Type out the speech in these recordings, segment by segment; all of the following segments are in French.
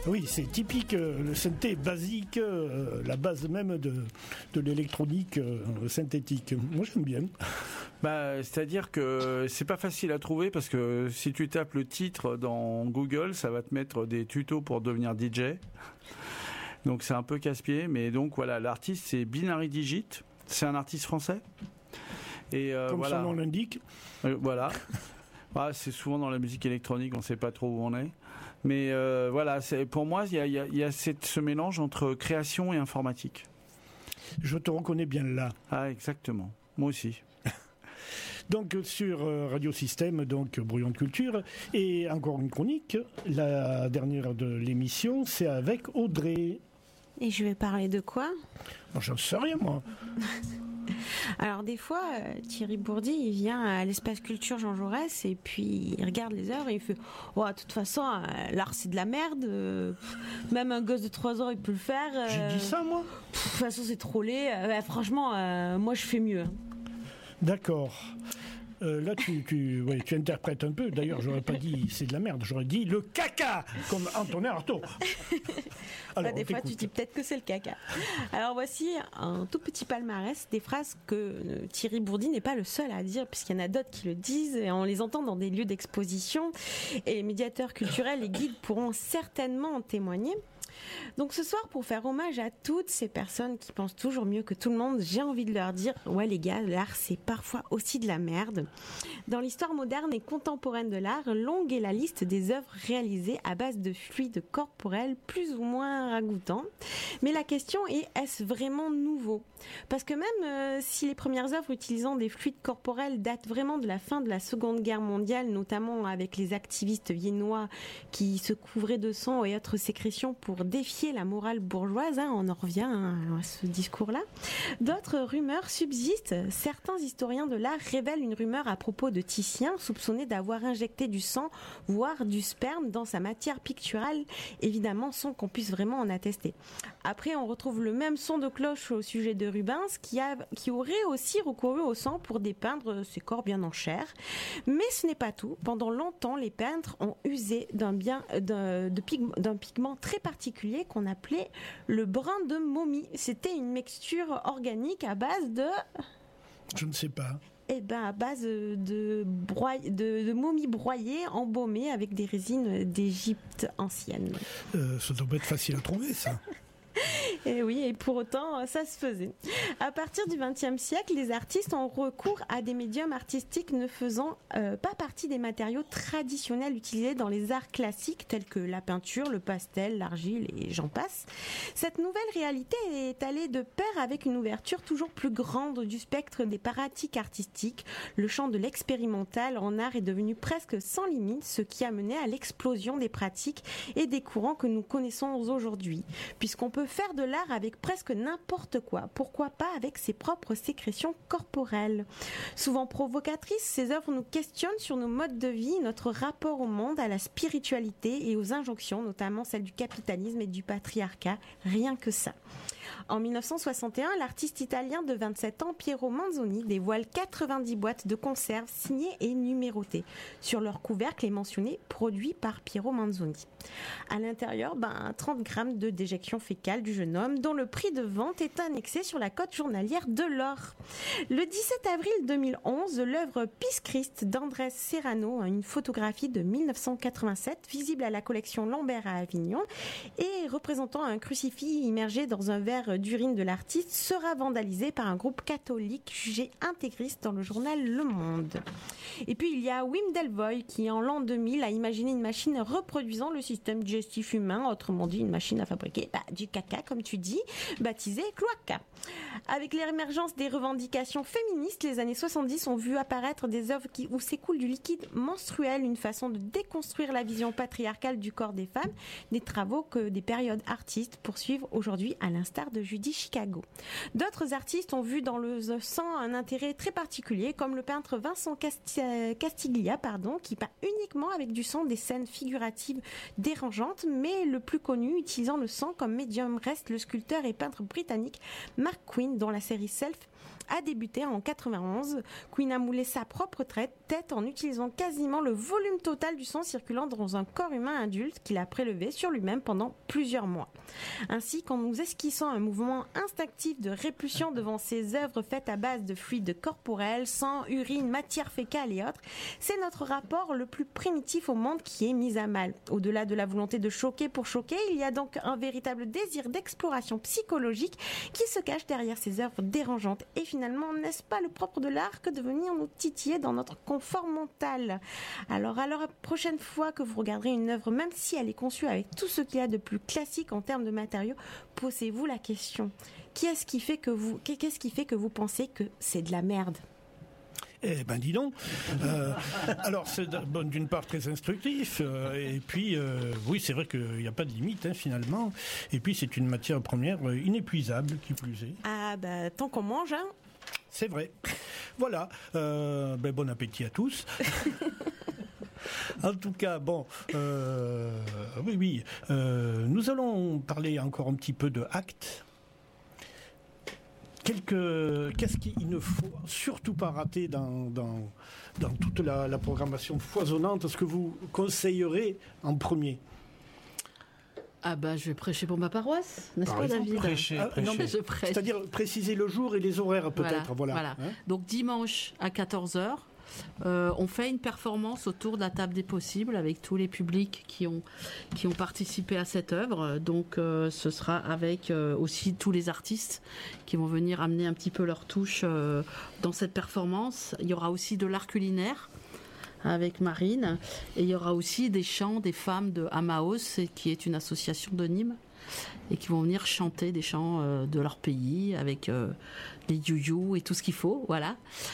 Oui, c'est typique, le synthé basique, la base même de l'électronique synthétique. Moi, j'aime bien. C'est-à-dire que c'est pas facile à trouver parce que si tu tapes le titre dans Google, ça va te mettre des tutos pour devenir DJ. Donc c'est un peu casse-pied, mais donc voilà, l'artiste c'est Binary Digit, c'est un artiste français. Et comme voilà. son nom l'indique. Voilà. C'est souvent dans la musique électronique, on ne sait pas trop où on est. Mais voilà, pour moi, il y a ce mélange entre création et informatique. Je te reconnais bien là. Ah, exactement. Moi aussi. Donc sur Radio Système, donc Brouillon de Culture, et encore une chronique, la dernière de l'émission, c'est avec Audrey. Et je vais parler de quoi ? J'en sais rien, moi. Alors des fois, Thierry Bourdi, il vient à l'espace culture Jean Jaurès et puis il regarde les œuvres et il fait « Oh, de toute façon, l'art c'est de la merde, même un gosse de 3 ans il peut le faire. » J'ai dit ça, moi ? De toute façon, c'est trop laid. Franchement, moi je fais mieux. D'accord. Là, tu interprètes un peu. D'ailleurs, j'aurais pas dit c'est de la merde, j'aurais dit le caca, comme Antonin Artaud. Alors, des fois, tu dis peut-être que c'est le caca. Alors, voici un tout petit palmarès des phrases que Thierry Bourdi n'est pas le seul à dire, puisqu'il y en a d'autres qui le disent, et on les entend dans des lieux d'exposition, et les médiateurs culturels et guides pourront certainement en témoigner. Donc ce soir, pour faire hommage à toutes ces personnes qui pensent toujours mieux que tout le monde, j'ai envie de leur dire, ouais les gars, l'art c'est parfois aussi de la merde. Dans l'histoire moderne et contemporaine de l'art, longue est la liste des œuvres réalisées à base de fluides corporels plus ou moins ragoûtants. Mais la question est, est-ce vraiment nouveau ? Parce que même si les premières œuvres utilisant des fluides corporels datent vraiment de la fin de la Seconde Guerre mondiale, notamment avec les activistes viennois qui se couvraient de sang et autres sécrétions pour défier la morale bourgeoise, on en revient à ce discours-là. D'autres rumeurs subsistent. Certains historiens de l'art révèlent une rumeur à propos de Titien, soupçonné d'avoir injecté du sang, voire du sperme dans sa matière picturale, évidemment sans qu'on puisse vraiment en attester. Après, on retrouve le même son de cloche au sujet de Rubens, qui aurait aussi recouru au sang pour dépeindre ses corps bien en chair. Mais ce n'est pas tout. Pendant longtemps, les peintres ont usé d'un pigment très particulier qu'on appelait le brun de momie. C'était une mixture organique à base de... Je ne sais pas. À base de momies broyées, embaumées avec des résines d'Égypte ancienne. Ça doit pas être facile à trouver, ça. Et oui, et pour autant, ça se faisait. À partir du XXe siècle, les artistes ont recours à des médiums artistiques ne faisant pas partie des matériaux traditionnels utilisés dans les arts classiques tels que la peinture, le pastel, l'argile et j'en passe. Cette nouvelle réalité est allée de pair avec une ouverture toujours plus grande du spectre des pratiques artistiques. Le champ de l'expérimental en art est devenu presque sans limite, ce qui a mené à l'explosion des pratiques et des courants que nous connaissons aujourd'hui. Puisqu'on peut faire de l'art avec presque n'importe quoi. Pourquoi pas avec ses propres sécrétions corporelles ? Souvent provocatrices, ces œuvres nous questionnent sur nos modes de vie, notre rapport au monde, à la spiritualité et aux injonctions, notamment celles du capitalisme et du patriarcat. Rien que ça. En 1961, l'artiste italien de 27 ans, Piero Manzoni, dévoile 90 boîtes de conserve signées et numérotées. Sur leur couvercle est mentionné « Produit par Piero Manzoni ». À l'intérieur, 30 grammes de déjection fécale du jeune homme, dont le prix de vente est annexé sur la cote journalière de l'or. Le 17 avril 2011, l'œuvre Peace Christ d'Andrés Serrano, une photographie de 1987, visible à la collection Lambert à Avignon, et représentant un crucifix immergé dans un verre d'urine de l'artiste, sera vandalisée par un groupe catholique jugé intégriste dans le journal Le Monde. Et puis il y a Wim Delvoye qui, en l'an 2000, a imaginé une machine reproduisant le système digestif humain, autrement dit une machine à fabriquer du caca, comme tu dis, baptisée cloaca. Avec l'émergence des revendications féministes, les années 70 ont vu apparaître des œuvres où s'écoule du liquide menstruel, une façon de déconstruire la vision patriarcale du corps des femmes, des travaux que des périodes artistes poursuivent aujourd'hui, à l'instar de Judy Chicago. D'autres artistes ont vu dans le sang un intérêt très particulier, comme le peintre Vincent Castiglia, qui peint uniquement avec du sang des scènes figuratives dérangeantes, mais le plus connu utilisant le sang comme médium reste artiste, le sculpteur et peintre britannique Mark Quinn, dont la série Self a débuté en 91. Quinn a moulé sa propre tête en utilisant quasiment le volume total du sang circulant dans un corps humain adulte qu'il a prélevé sur lui-même pendant plusieurs mois. Ainsi, quand nous esquissons un mouvement instinctif de répulsion devant ces œuvres faites à base de fluides corporels, sang, urine, matière fécale et autres, c'est notre rapport le plus primitif au monde qui est mis à mal. Au-delà de la volonté de choquer pour choquer, il y a donc un véritable désir d'exploration psychologique qui se cache derrière ces œuvres dérangeantes. Et finalement, n'est-ce pas le propre de l'art que de venir nous titiller dans notre confort mental? Alors, la prochaine fois que vous regarderez une œuvre, même si elle est conçue avec tout ce qu'il y a de plus classique en termes de matériaux, posez-vous la question. Qu'est-ce qui fait que vous pensez que c'est de la merde? Eh ben dis donc. Alors c'est d'une part très instructif et puis oui c'est vrai qu'il n'y a pas de limite finalement et puis c'est une matière première inépuisable qui plus est. Ah bah tant qu'on mange hein. C'est vrai. Voilà. Bon appétit à tous. En tout cas, bon, oui, nous allons parler encore un petit peu de actes. Qu'est-ce qu'il ne faut surtout pas rater dans toute la programmation foisonnante? Ce que vous conseillerez en premier? Ah bah je vais prêcher pour ma paroisse, n'est-ce pas David? Prêcher. Non, mais je prêche. C'est-à-dire préciser le jour et les horaires peut-être. Voilà. Hein? Donc dimanche à 14h, on fait une performance autour de la table des possibles avec tous les publics qui ont participé à cette œuvre. Donc ce sera avec aussi tous les artistes qui vont venir amener un petit peu leur touche dans cette performance. Il y aura aussi de l'art culinaire avec Marine et il y aura aussi des chants des femmes de Amaos qui est une association de Nîmes et qui vont venir chanter des chants de leur pays avec les youyou et tout ce qu'il faut, voilà.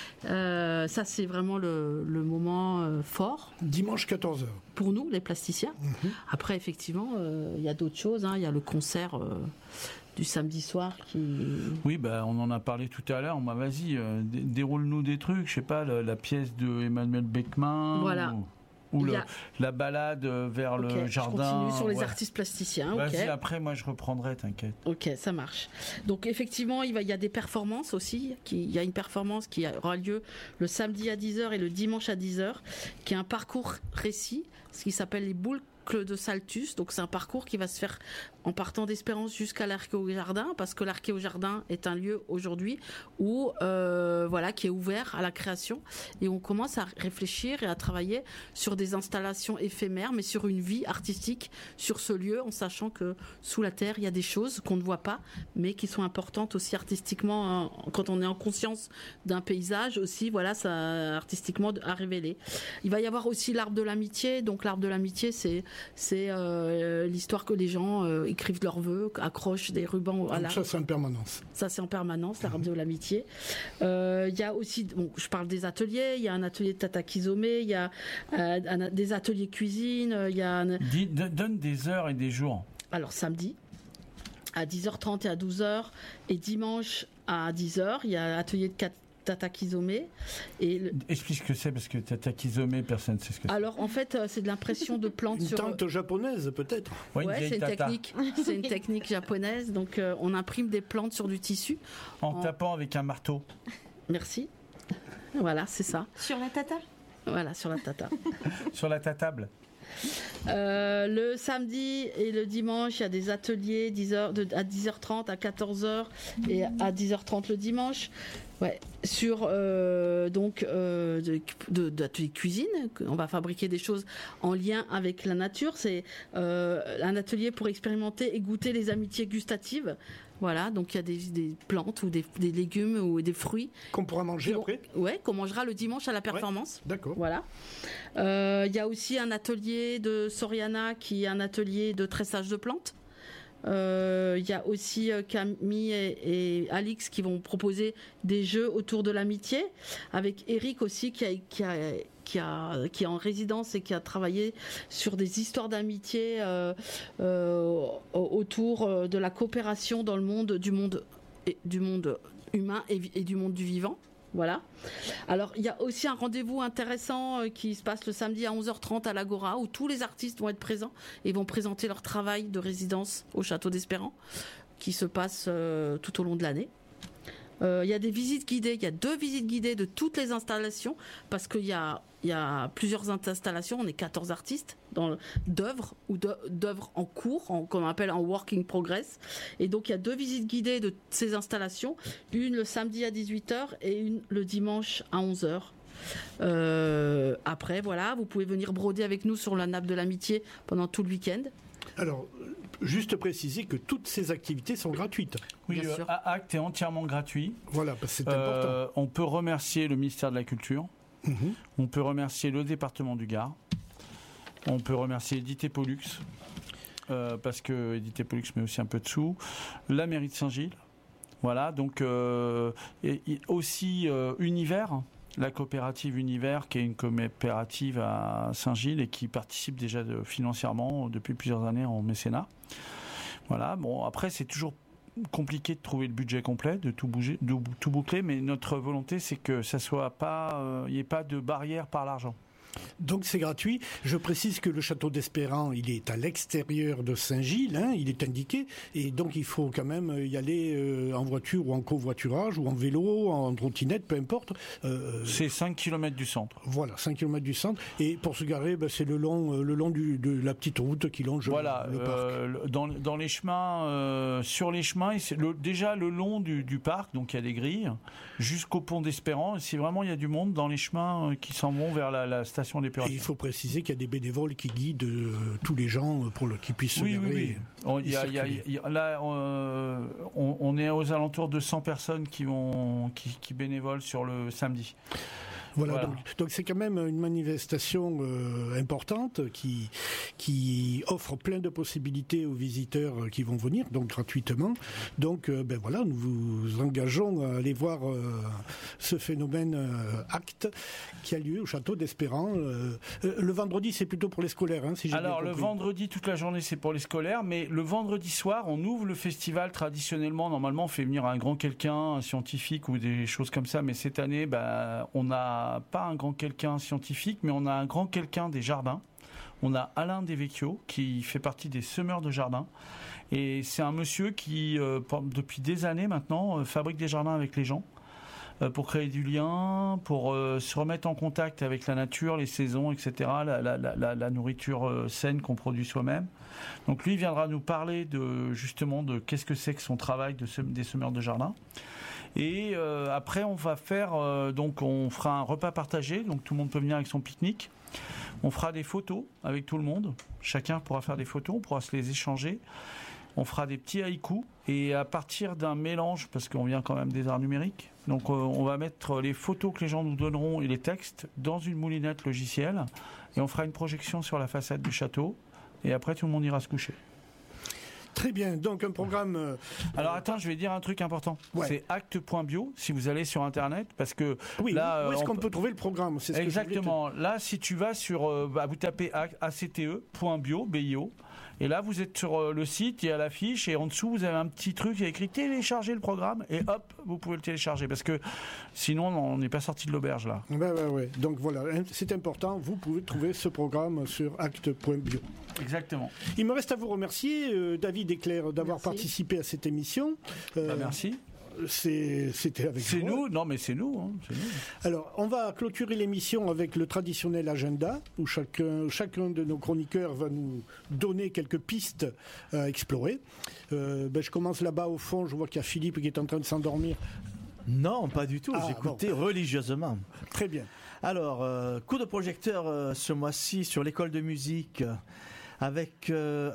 Ça c'est vraiment le moment fort. Dimanche 14h. Pour nous, les plasticiens. Mm-hmm. Après, effectivement, il y a d'autres choses, il y a le concert du samedi soir qui... Oui, on en a parlé tout à l'heure. Vas-y, déroule-nous des trucs. Je sais pas, la pièce de Emmanuel Beckman. Voilà. Ou la balade vers le jardin. Je continue sur les artistes plasticiens. Vas-y, après, moi, je reprendrai, t'inquiète. Ok, ça marche. Donc, effectivement, il y a des performances aussi. Il y a une performance qui aura lieu le samedi à 10h et le dimanche à 10h, qui est un parcours récit, ce qui s'appelle les boucles de Saltus. Donc, c'est un parcours qui va se faire en partant d'Espérance jusqu'à l'Archéojardin, parce que l'Archéojardin est un lieu aujourd'hui où qui est ouvert à la création et on commence à réfléchir et à travailler sur des installations éphémères, mais sur une vie artistique sur ce lieu, en sachant que sous la terre il y a des choses qu'on ne voit pas, mais qui sont importantes aussi artistiquement quand on est en conscience d'un paysage aussi. Voilà, ça artistiquement à révéler. Il va y avoir aussi l'arbre de l'amitié. Donc l'arbre de l'amitié, c'est l'histoire que les gens écrivent leurs vœux, accrochent des rubans. Voilà. Donc ça, c'est en permanence. Ça, c'est en permanence, l'arbre de l'amitié. Il y a aussi, je parle des ateliers, il y a un atelier de Tata Kizome, il y a des ateliers cuisine, il y a... Donne des heures et des jours. Alors, samedi, à 10h30 et à 12h, et dimanche à 10h, il y a atelier de Tata Kizome. Explique ce que c'est, parce que Tata Kizome, personne ne sait ce que c'est. Alors, en fait, c'est de l'impression de plantes une tante japonaise, peut-être. Ouais, c'est une technique japonaise. Donc, on imprime des plantes sur du tissu. En tapant avec un marteau. Merci. Voilà, c'est ça. Sur la tata. Voilà, sur la tata. Sur la tatable. Le samedi et le dimanche, il y a des ateliers à 10h30, à 14h et à 10h30 le dimanche. Ouais, sur d'ateliers cuisine, on va fabriquer des choses en lien avec la nature. C'est un atelier pour expérimenter et goûter les amitiés gustatives. Voilà, donc il y a des plantes ou des légumes ou des fruits qu'on pourra manger après. Ouais, qu'on mangera le dimanche à la performance. Ouais, d'accord. Voilà. Il y a aussi un atelier de Soriana qui est un atelier de tressage de plantes. Il y a aussi Camille et Alix qui vont proposer des jeux autour de l'amitié, avec Eric aussi qui est en résidence et qui a travaillé sur des histoires d'amitié autour de la coopération dans le monde du monde humain et du monde du vivant. Voilà. Alors, il y a aussi un rendez-vous intéressant qui se passe le samedi à 11h30 à l'Agora, où tous les artistes vont être présents et vont présenter leur travail de résidence au Château d'Espérance, qui se passent tout au long de l'année. Il y a des visites guidées, il y a 2 visites guidées de toutes les installations, parce qu'il y a plusieurs installations, on est 14 artistes d'œuvres ou d'œuvres en cours, qu'on appelle en work in progress. Et donc il y a 2 visites guidées de ces installations, une le samedi à 18h et une le dimanche à 11h. Après, voilà, vous pouvez venir broder avec nous sur la nappe de l'amitié pendant tout le week-end. Alors, juste préciser que toutes ces activités sont gratuites. Oui, Acte est entièrement gratuit. Voilà, parce que c'est important. On peut remercier le ministère de la Culture. On peut remercier le département du Gard. On peut remercier Édité Pollux, parce que Édité Pollux met aussi un peu de sous. La mairie de Saint-Gilles. Voilà, donc et aussi Univers. La coopérative Univers, qui est une coopérative à Saint-Gilles et qui participe déjà financièrement depuis plusieurs années en mécénat. Voilà. Bon, après, c'est toujours compliqué de trouver le budget complet, de tout boucler, mais notre volonté, c'est que ça soit pas, il n'y ait pas de barrière par l'argent. Donc c'est gratuit. Je précise que le château d'Espérant, il est à l'extérieur de Saint-Gilles, il est indiqué, et donc il faut quand même y aller en voiture ou en covoiturage ou en vélo, en trottinette, peu importe. C'est 5 km du centre. Voilà, 5 km du centre. Et pour se garer, c'est le long de la petite route qui longe le parc. Dans les chemins, sur les chemins, déjà le long du parc, donc il y a des grilles, jusqu'au pont d'Espérant. Si vraiment il y a du monde dans les chemins qui s'en vont vers la station d'épuration. Et il faut préciser qu'il y a des bénévoles qui guident tous les gens pour qu'ils puissent se garer. Oui. Là, on est aux alentours de 100 personnes qui bénévolent sur le samedi. Voilà. Donc c'est quand même une manifestation importante qui offre plein de possibilités aux visiteurs qui vont venir, donc gratuitement. Donc voilà, nous vous engageons à aller voir ce phénomène Acte qui a lieu au château d'Espérant. Le vendredi, c'est plutôt pour les scolaires, si j'ai bien compris. Alors le vendredi, toute la journée, c'est pour les scolaires, mais le vendredi soir, on ouvre le festival traditionnellement. Normalement, on fait venir un grand quelqu'un, un scientifique ou des choses comme ça, mais cette année, on a pas un grand quelqu'un scientifique, mais on a un grand quelqu'un des jardins. On a Alain Desvecchio qui fait partie des semeurs de jardins. Et c'est un monsieur qui, depuis des années maintenant, fabrique des jardins avec les gens pour créer du lien, pour se remettre en contact avec la nature, les saisons, etc., la nourriture saine qu'on produit soi-même. Donc lui viendra nous parler justement de qu'est-ce que c'est que son travail des semeurs de jardins. Et après, on va faire on fera un repas partagé, donc tout le monde peut venir avec son pique-nique. On fera des photos avec tout le monde. Chacun pourra faire des photos, on pourra se les échanger. On fera des petits haïkus et à partir d'un mélange, parce qu'on vient quand même des arts numériques, donc on va mettre les photos que les gens nous donneront et les textes dans une moulinette logicielle et on fera une projection sur la façade du château et après tout le monde ira se coucher. Très bien, donc un programme... Alors attends, je vais dire un truc important. Ouais. C'est acte.bio, si vous allez sur Internet, parce que... Oui, là, où est-ce qu'on peut trouver le programme? C'est exactement. Là, si tu vas sur... vous tapez acte.bio, BIO, et là, vous êtes sur le site, il y a l'affiche, et en dessous, vous avez un petit truc, il y a écrit « Télécharger le programme », et hop, vous pouvez le télécharger, parce que sinon, on n'est pas sorti de l'auberge, là. Ouais. Donc voilà, c'est important, vous pouvez trouver ce programme sur acte.bio. Exactement. Il me reste à vous remercier, David et Claire, d'avoir participé à cette émission. Merci. C'était avec c'est nous, non mais c'est nous, c'est nous. Alors, on va clôturer l'émission avec le traditionnel agenda, où chacun de nos chroniqueurs va nous donner quelques pistes à explorer. Je commence là-bas au fond, je vois qu'il y a Philippe qui est en train de s'endormir. Non, pas du tout, j'écoutais religieusement. Très bien. Alors, coup de projecteur ce mois-ci sur l'école de musique, avec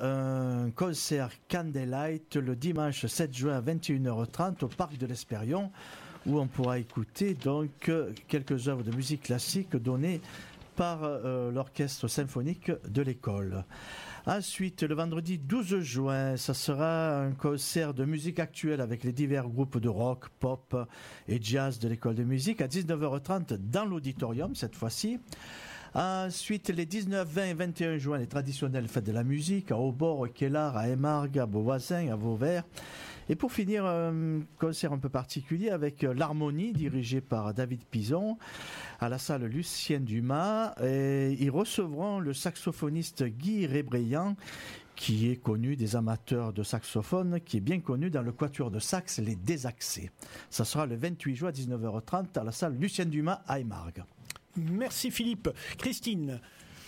un concert Candlelight le dimanche 7 juin à 21h30 au Parc de l'Espérion, où on pourra écouter donc quelques œuvres de musique classique données par l'orchestre symphonique de l'école. Ensuite, le vendredi 12 juin, ça sera un concert de musique actuelle avec les divers groupes de rock, pop et jazz de l'école de musique à 19h30 dans l'auditorium cette fois-ci. Ensuite, les 19, 20 et 21 juin, les traditionnelles fêtes de la musique à Aubord, au Kellar, à Émargues, à Beauvoisin, à Vauvert. Et pour finir, un concert un peu particulier avec l'Harmonie, dirigée par David Pison, à la salle Lucien Dumas. Et ils recevront le saxophoniste Guy Rébriand, qui est connu des amateurs de saxophone, qui est bien connu dans le quatuor de sax Les Désaxés. Ça sera le 28 juin à 19h30 à la salle Lucien Dumas à Aimargues. Merci Philippe. Christine.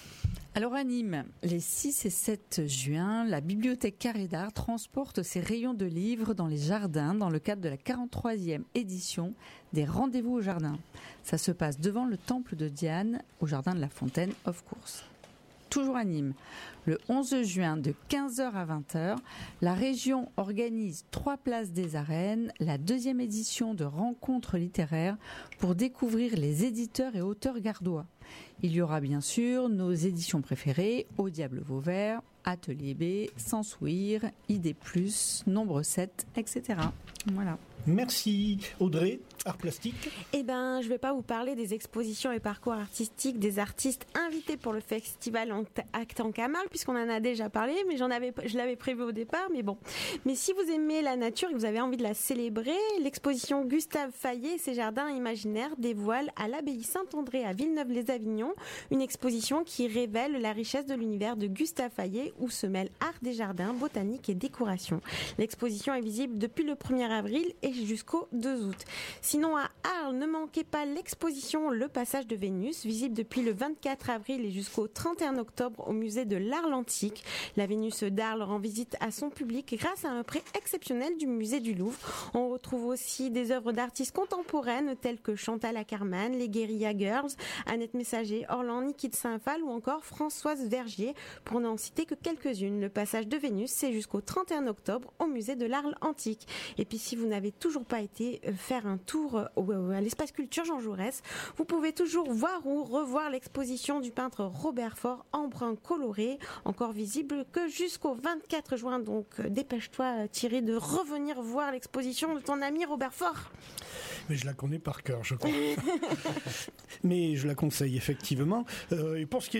Alors à Nîmes, les 6 et 7 juin, la bibliothèque Carré d'Art transporte ses rayons de livres dans les jardins dans le cadre de la 43e édition des Rendez-vous au jardin. Ça se passe devant le temple de Diane, au jardin de la Fontaine, of course. Toujours à Nîmes, le 11 juin de 15h à 20h, la région organise 3 places des Arènes, la 2e édition de rencontres littéraires pour découvrir les éditeurs et auteurs gardois. Il y aura bien sûr nos éditions préférées, Au Diable Vauvert, Atelier B, Sansouire, ID+, Nombre 7, etc. Voilà. Merci Audrey, art plastique. Eh ben, je vais pas vous parler des expositions et parcours artistiques des artistes invités pour le festival Acte en Camargue, puisqu'on en a déjà parlé, mais je l'avais prévu au départ, mais bon. Mais si vous aimez la nature et que vous avez envie de la célébrer, l'exposition Gustave Fayet et ses jardins imaginaires dévoile à l'abbaye Saint-André à Villeneuve-les-Avignon une exposition qui révèle la richesse de l'univers de Gustave Fayet où se mêlent art des jardins, botanique et décoration. L'exposition est visible depuis le 1er avril et jusqu'au 2 août. Sinon, à Arles, ne manquez pas l'exposition Le Passage de Vénus, visible depuis le 24 avril et jusqu'au 31 octobre au musée de l'Arles Antique. La Vénus d'Arles rend visite à son public grâce à un prêt exceptionnel du musée du Louvre. On retrouve aussi des œuvres d'artistes contemporaines telles que Chantal Akerman, les Guerilla Girls, Annette Messager, Orlan Niki de Saint-Phal ou encore Françoise Vergier, pour n'en citer que quelques-unes. Le Passage de Vénus, c'est jusqu'au 31 octobre au musée de l'Arles Antique. Et puis si vous n'avez toujours pas été faire un tour à l'espace culture Jean Jaurès, vous pouvez toujours voir ou revoir l'exposition du peintre Robert Faure en brun coloré, encore visible que jusqu'au 24 juin. Donc dépêche-toi Thierry de revenir voir l'exposition de ton ami Robert Faure. Mais je la connais par cœur, je crois. Mais je la conseille effectivement. Et pour ce qui est